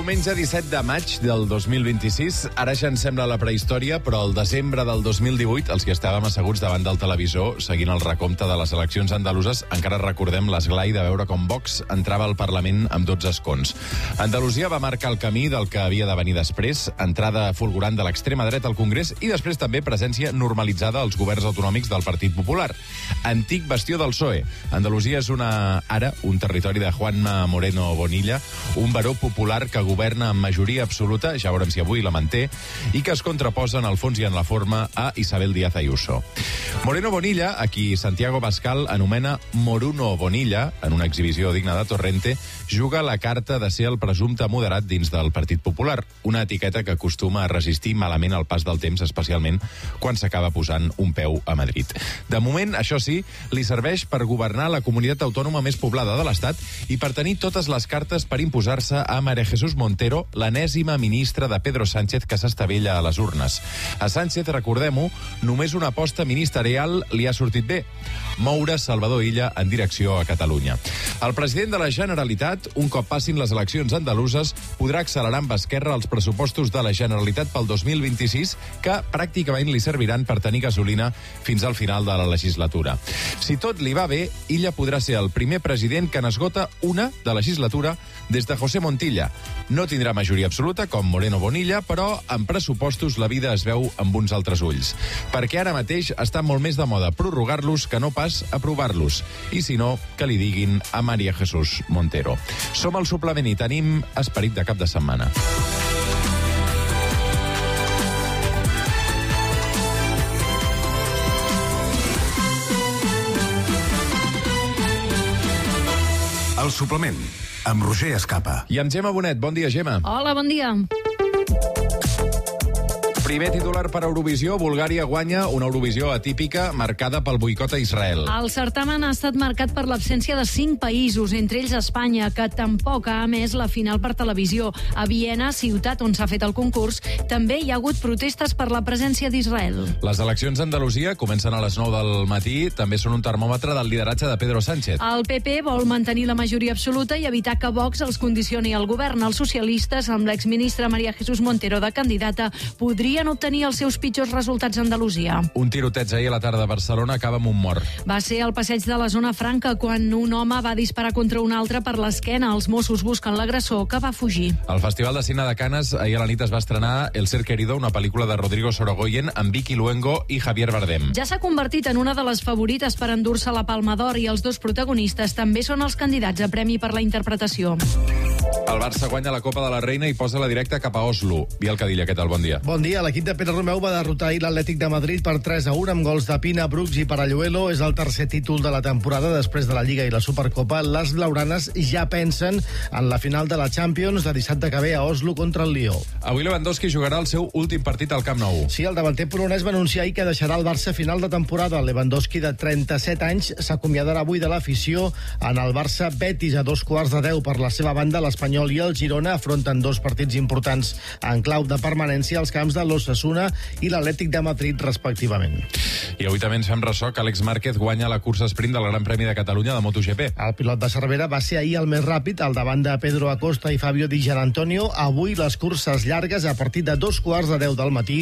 diumenge 17 de maig del 2026. Ara ja ens sembla la prehistòria, però el desembre del 2018, els que estàvem asseguts davant del televisor seguint el recompte de les eleccions andaluses, encara recordem l'esglai de veure com Vox entrava al Parlament amb 12 escons. Andalusia va marcar el camí del que havia de venir després, entrada fulgurant de l'extrema dreta al Congrés i després també presència normalitzada als governs autonòmics del Partit Popular. Antic bastió del PSOE. Andalusia és ara un territori de Juanma Moreno Bonilla, un baró popular que governa amb majoria absoluta, ja veurem si avui la manté, i que es contraposa en el fons i en la forma a Isabel Díaz Ayuso. Moreno Bonilla, a qui Santiago Bascal anomena Moruno Bonilla, en una exhibició digna de Torrente, juga la carta de ser el presumpte moderat dins del Partit Popular, una etiqueta que acostuma a resistir malament el pas del temps, especialment quan s'acaba posant un peu a Madrid. De moment, això sí, li serveix per governar la comunitat autònoma més poblada de l'Estat i per tenir totes les cartes per imposar-se a María Jesús Montero, l'enèsima ministra de Pedro Sánchez que s'estavella a les urnes. A Sánchez, recordem-ho, només una aposta ministerial li ha sortit bé: moure Salvador Illa en direcció a Catalunya. El president de la Generalitat, un cop passin les eleccions andaluses, podrà accelerar amb Esquerra els pressupostos de la Generalitat pel 2026, que pràcticament li serviran per tenir gasolina fins al final de la legislatura. Si tot li va bé, Illa podrà ser el primer president que n'esgota una de legislatura des de José Montilla. No tindrà majoria absoluta, com Moreno Bonilla, però en pressupostos la vida es veu amb uns altres ulls. Perquè ara mateix està molt més de moda prorrogar-los que no pas aprovar-los. I si no, que li diguin a María Jesús Montero. Som al suplement i tenim esperit de cap de setmana. El suplement, amb Roger Escapa. I amb Gemma Bonet. Bon dia, Gemma. Hola, bon dia. Primer titular per Eurovisió. Bulgària guanya una Eurovisió atípica marcada pel boicot a Israel. El certamen ha estat marcat per l'absència de 5 països, entre ells Espanya, que tampoc ha emès la final per televisió. A Viena, ciutat on s'ha fet el concurs, també hi ha hagut protestes per la presència d'Israel. Les eleccions a Andalusia comencen a les 9 del matí. També són un termòmetre del lideratge de Pedro Sánchez. El PP vol mantenir la majoria absoluta i evitar que Vox els condicioni al govern. Els socialistes, amb l'exministra María Jesús Montero de candidata, podrien obtenir els seus pitjors resultats a Andalusia. Un tiroteig ahir a la tarda a Barcelona acaba amb un mort. Va ser al passeig de la zona franca quan un home va disparar contra un altre per l'esquena. Els Mossos busquen l'agressor, que va fugir. Al Festival de Cine de Canes ahir a la nit es va estrenar El ser querido, una pel·lícula de Rodrigo Sorogoyen amb Vicky Luengo i Javier Bardem. Ja s'ha convertit en una de les favorites per endur-se la Palma d'Or i els dos protagonistes també són els candidats a premi per la interpretació. El Barça guanya la Copa de la Reina i posa la directa cap a Oslo. Biel Cadilla, què tal? Bon dia. Bon dia. L'equip de Pere Romeu va derrotar ahir l'Atlètic de Madrid per 3-1 amb gols de Pina, Brooks i Paralluelo. És el tercer títol de la temporada després de la Lliga i la Supercopa. Les blaugranes ja pensen en la final de la Champions de dissabte que ve a Oslo contra el Lió. Avui Lewandowski jugarà el seu últim partit al Camp Nou. Sí, el davanter polonès va anunciar ahir que deixarà el Barça a final de temporada. Lewandowski, de 37 anys, s'acomiadarà avui de l'afició en el Barça Betis a 9:15 per la seva banda. L'Espanyol i el Girona afronten dos partits importants en clau de permanència als camps de l'Osasuna i l'Atlètic de Madrid, respectivament. I avui també ens fem ressò que Àlex Márquez guanya la cursa sprint del Gran Premi de Catalunya de MotoGP. El pilot de Cervera va ser ahir el més ràpid, al davant de Pedro Acosta i Fabio Di Gianantonio. Avui les curses llargues a partir de 9:15 del matí